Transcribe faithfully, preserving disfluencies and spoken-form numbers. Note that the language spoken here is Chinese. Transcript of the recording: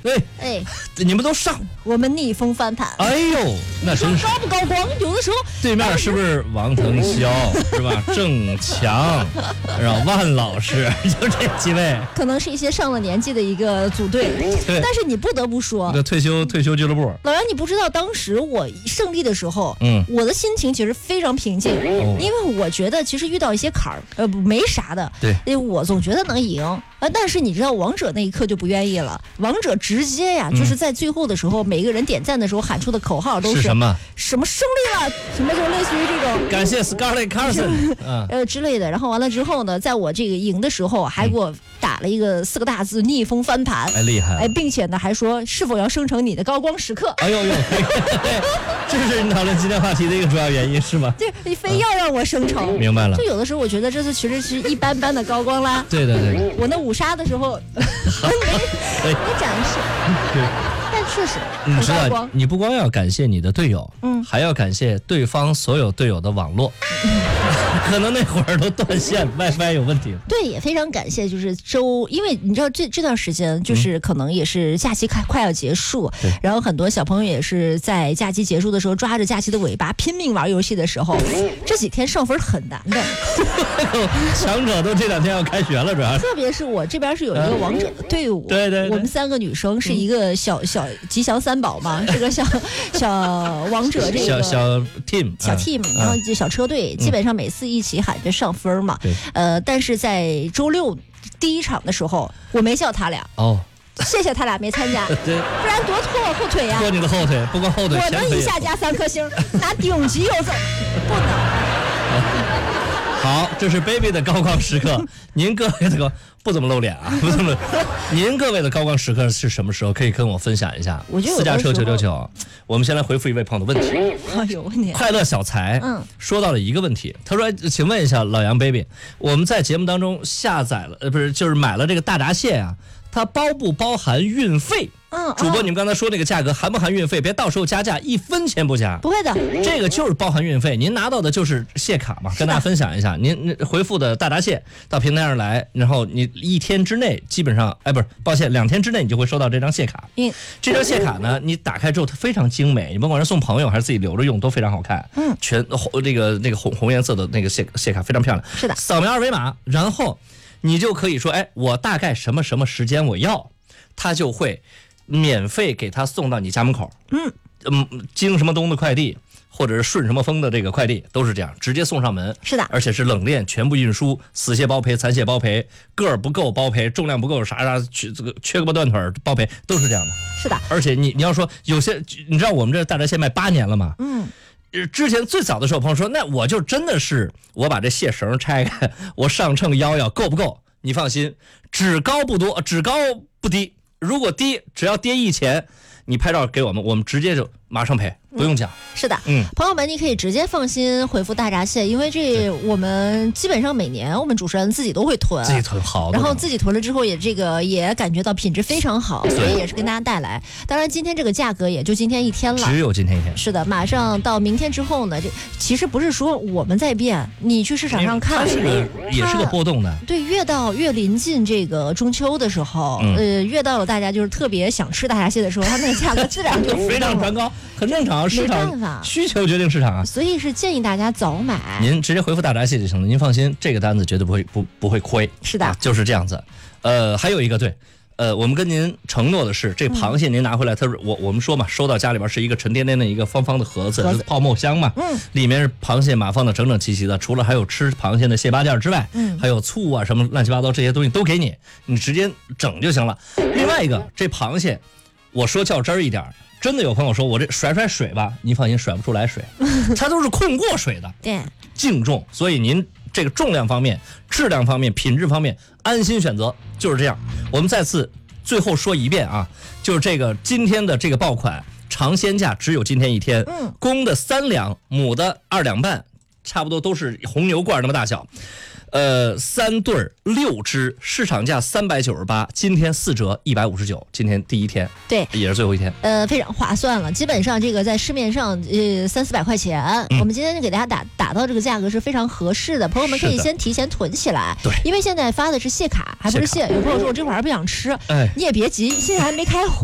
对， 哎， 你们都上， 我们逆风翻盘。 哎呦，那真是高不高光？有的时候对面是不是王腾霄是吧？郑强，然后万老师，就这几位， 可能是一些上了年纪的一个组队， 对但是你不得不说， 这退休退休俱乐部。 老杨，你不知道当时我胜利的时候， 嗯， 我的心情其实非常平静， 哦、 因为我觉得其实遇到一些坎儿，呃，没啥的， 对， 我总觉得能赢。啊！但是你知道，王者那一刻就不愿意了。王者直接呀，就是在最后的时候，嗯、每个人点赞的时候喊出的口号都是什么？ 什么胜利了？什么就类似于这种感谢 Scarlett Carson 呃之类的。然后完了之后呢，在我这个赢的时候，还给我打了一个四个大字“逆风翻盘”， 哎，厉害！ 哎，并且呢还说是否要生成你的高光时刻。 哎呦呦，这是你讨论今天话题的一个主要原因是吗？ 对，你非要让我生成， 嗯、明白了。 就有的时候我觉得这是其实是一般般的高光啦。 对对对， 我那五杀的时候没没展示，但确实你知道，你不光要感谢你的队友，嗯，还要感谢对方所有队友的网络，嗯、可能那会儿都断线 ，WiFi 有问题。 对，也非常感谢，就是周，因为你知道这这段时间就是可能也是假期快快要结束，嗯、然后很多小朋友也是在假期结束的时候抓着假期的尾巴拼命玩游戏的时候，这几天上分很难的。 强者都这两天要开学了，主要特别是我这边是有一个王者的队伍， 对 对, 对， 我们三个女生是一个小小吉祥三宝嘛，这个小小王者这个小小 team 小 team，、嗯、然后就小车队，嗯、基本上每次一起喊着上分嘛。 对， 呃，但是在周六第一场的时候，我没叫他俩哦。 谢谢他俩没参加， 对， 不然多拖我后腿呀、啊！ 拖你的后腿，不光后腿， 我能一下加三颗星，拿顶级优走，不能。 好，这是 baby 的高光时刻。您各位的高不怎么露脸啊，不怎么。您各位的高光时刻是什么时候？可以跟我分享一下。 我觉得私家车九九九，我们先来回复一位朋友的问题。 哎呦，问题。 快乐小财， 嗯， 说到了一个问题，他说：“请问一下老杨 baby， 我们在节目当中下载了，呃，不是，就是买了这个大闸蟹啊。”它包不包含运费？ 嗯， 主播，你们刚才说那个价格含不含运费？别到时候加价一分钱不加。 不会的， 这个就是包含运费。您拿到的就是蟹卡嘛，跟大家分享一下。您回复的大闸蟹到平台上来，然后你一天之内基本上，哎，不是，抱歉，两天之内你就会收到这张蟹卡。 嗯， 这张蟹卡呢，你打开之后它非常精美，你甭管是送朋友还是自己留着用都非常好看。 嗯， 全红这个那个红红颜色的那个蟹蟹卡非常漂亮。 是的， 扫描二维码，然后你就可以说，哎，我大概什么什么时间我要。他就会免费给他送到你家门口， 嗯嗯，京什么东的快递，或者是顺什么风的这个快递，都是这样，直接送上门。 是的， 而且是冷链，全部运输，死蟹包赔，残蟹包赔，个儿不够包赔，重量不够啥啥，缺这个缺胳膊断腿包赔，都是这样的。 是的， 而且你你要说有些，你知道我们这大闸蟹卖八年了吗？ 嗯。 之前最早的时候，朋友说，那我就真的是我把这蟹绳拆开，我上秤腰腰够不够？你放心，只高不多，只高不低。如果低，只要跌一钱，你拍照给我们，我们直接就马上赔，不用讲。 嗯、是的， 嗯， 朋友们，你可以直接放心回复大闸蟹，因为这我们基本上每年我们主持人自己都会囤， 自己囤好， 然后自己囤了之后也这个也感觉到品质非常好，所以也是跟大家带来。当然，今天这个价格也就今天一天了， 只有今天一天。 是的，马上到明天之后呢，这其实不是说我们在变，你去市场上看， 它是个也是个波动的。 对，越到越临近这个中秋的时候，嗯、呃，越到了大家就是特别想吃大闸蟹的时候，它那个价格自然就非常传高，很正常，市场需求决定市场啊。 所以是建议大家早买。 您直接回复大闸蟹就行了，您放心，这个单子绝对不会不不会亏。 是的、 啊，就是这样子。呃，还有一个对。呃，我们跟您承诺的是，这螃蟹您拿回来，它是我我们说嘛，收到家里边是一个沉甸甸的一个方方的盒子， 盒子是泡沫箱嘛， 嗯， 里面是螃蟹码放的整整齐齐的，除了还有吃螃蟹的蟹八件之外， 嗯， 还有醋啊什么乱七八糟这些东西都给你，你直接整就行了。另外一个，这螃蟹，我说较真儿一点，真的有朋友说我这甩甩水吧，您放心，甩不出来水，它都是控过水的， 对， 净重，所以您。这个重量方面、质量方面、品质方面，安心选择，就是这样。我们再次最后说一遍啊，就是这个今天的这个爆款尝鲜价只有今天一天， 嗯， 公的三两，母的二两半，差不多都是红牛罐那么大小。呃，三对儿六只，市场价三百九十八，今天四折一百五十九，今天第一天， 对， 也是最后一天， 呃，非常划算了。基本上这个在市面上呃三四百块钱，嗯、我们今天给大家打打到这个价格是非常合适的，朋友们可以先提前囤起来， 对， 因为现在发的是蟹卡，还不是蟹。有朋友说我这会儿还不想吃， 哎， 你也别急，现在还没开火。